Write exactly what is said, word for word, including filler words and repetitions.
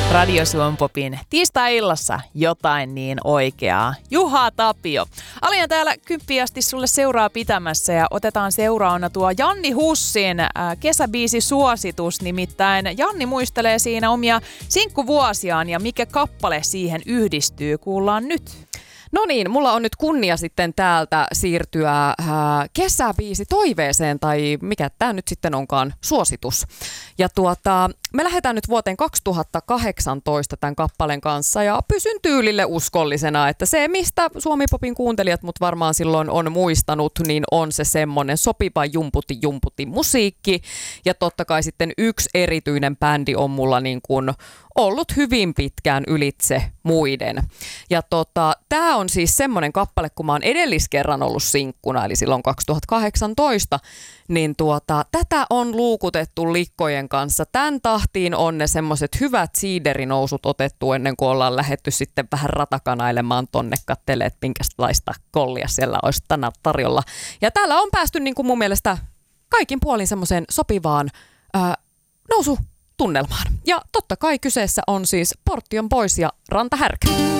Radio Suomen Popin tiistai-illassa jotain niin oikeaa. Juha Tapio. Alina täällä kymppiasti sulle seuraa pitämässä ja otetaan seuraavana tuo Janni Hussin äh, kesäbiisi-suositus. Nimittäin Janni muistelee siinä omia sinkkuvuosiaan ja mikä kappale siihen yhdistyy. Kuullaan nyt. No niin, mulla on nyt kunnia sitten täältä siirtyä äh, kesäbiisi toiveeseen, tai mikä tämä nyt sitten onkaan, suositus. Ja tuota, me lähdetään nyt vuoteen kaksituhattakahdeksantoista tämän kappaleen kanssa, ja pysyn tyylille uskollisena, että se, mistä Suomi-popin kuuntelijat mut varmaan silloin on muistanut, niin on se semmoinen sopiva jumputi jumputi musiikki. Ja totta kai sitten yksi erityinen bändi on mulla niin kuin ollut hyvin pitkään ylitse muiden. Ja tota, tää on siis semmoinen kappale, kun mä oon edelliskerran ollut sinkkuna, eli silloin kaksituhattakahdeksantoista, niin tuota, tätä on luukutettu likkojen kanssa. Tän tahtiin on ne semmoiset hyvät siiderinousut otettu ennen kuin ollaan lähdetty sitten vähän ratakanailemaan tonne kattelemaan, että minkälaista kollia siellä olisi tänään tarjolla. Ja täällä on päästy niin kuin mun mielestä kaikin puolin semmoiseen sopivaan ää, nousu tunnelmaan. Ja totta kai kyseessä on siis Portion Boys ja Rantahärkä.